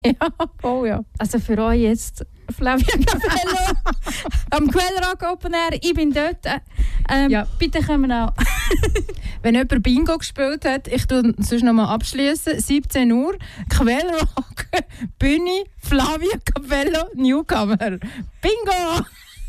Ja, oh ja. Also für euch jetzt Flavia Capello am Quellrock Open Air. Ich bin dort. Ja. Bitte kommen auch. Wenn jemand Bingo gespielt hat, ich tue sonst noch mal abschließen. 17 Uhr, Quellrock, Bühne, Flavia Capello, Newcomer. Bingo!